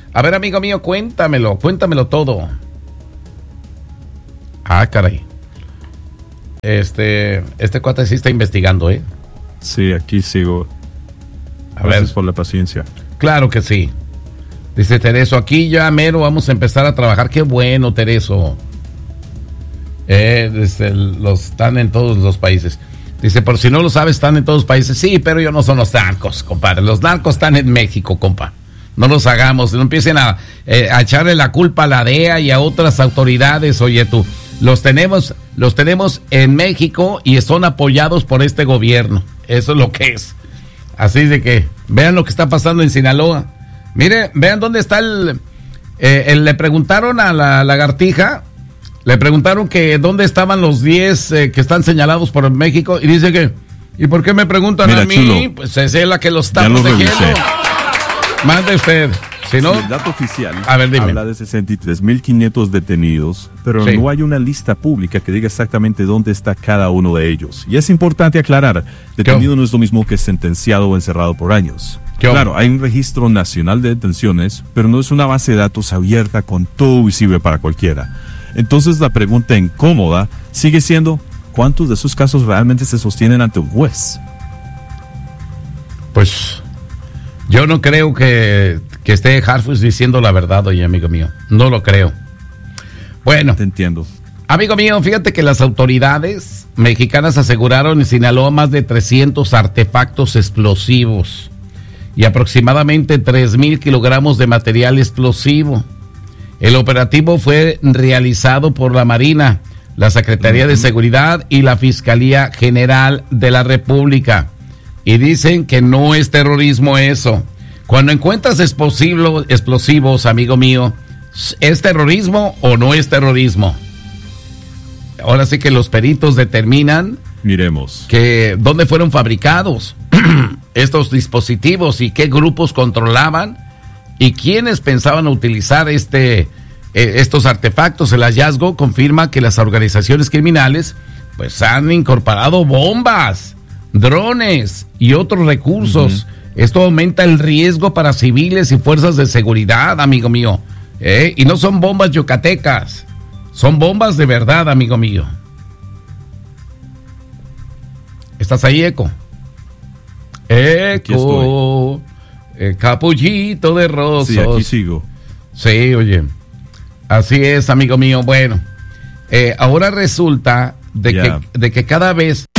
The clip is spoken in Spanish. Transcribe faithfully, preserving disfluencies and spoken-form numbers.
A ver, amigo mío, cuéntamelo, cuéntamelo todo. Ah, caray. Este, este cuate sí está investigando, ¿eh? Sí, aquí sigo. A Gracias ver. por la paciencia. Claro que sí. Dice Tereso, aquí ya mero vamos a empezar a trabajar. Qué bueno, Tereso. Eh, dice, los están en todos los países. Dice, por si no lo sabes, están en todos los países. Sí, pero ellos no son los narcos, compadre. Los narcos están en México, compa. No los hagamos, no empiecen a, eh, a echarle la culpa a la D E A y a otras autoridades. Oye tú, los tenemos, los tenemos en México y son apoyados por este gobierno. Eso es lo que es. Así de que vean lo que está pasando en Sinaloa. Mire, vean dónde está el, eh, el le preguntaron a la lagartija, le preguntaron que dónde estaban los diez eh, que están señalados por México y dice que, ¿y por qué me preguntan Mira, a mí? Chulo, pues es la que los está protegiendo. Mande usted. Si no, sí, el dato oficial a ver, dime. Habla de sesenta y tres mil quinientos detenidos, pero sí. no hay una lista pública que diga exactamente dónde está cada uno de ellos. Y es importante aclarar, detenido no es lo mismo que sentenciado o encerrado por años. Claro, hay un registro nacional de detenciones, pero no es una base de datos abierta con todo visible para cualquiera. Entonces la pregunta incómoda sigue siendo, ¿cuántos de esos casos realmente se sostienen ante un juez? Pues yo no creo que, que esté Harfuch diciendo la verdad, oye, amigo mío. No lo creo. Bueno. Te entiendo. Amigo mío, fíjate que las autoridades mexicanas aseguraron en Sinaloa más de trescientos artefactos explosivos y aproximadamente tres mil kilogramos de material explosivo. El operativo fue realizado por la Marina, la Secretaría uh-huh. de Seguridad y la Fiscalía General de la República. Y dicen que no es terrorismo eso. Cuando encuentras explosivos, explosivos, amigo mío, ¿es terrorismo o no es terrorismo? Ahora sí que los peritos determinan Miremos. que dónde fueron fabricados estos dispositivos y qué grupos controlaban y quiénes pensaban utilizar este, eh, estos artefactos. El hallazgo confirma que las organizaciones criminales pues han incorporado bombas, drones y otros recursos. Uh-huh. Esto aumenta el riesgo para civiles y fuerzas de seguridad, amigo mío. ¿Eh? Y no son bombas yucatecas, son bombas de verdad, amigo mío. ¿Estás ahí, Eco? Eco, el capullito de rosas. Sí, aquí sigo. Sí, oye. Así es, amigo mío. Bueno, eh, ahora resulta de, yeah. que, de que cada vez...